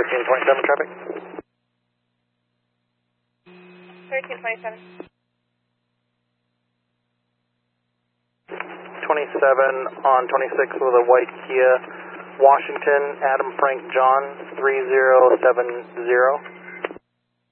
1327 traffic. 1327. 27 on 26 with a white Kia, Washington, Adam Frank John 3070.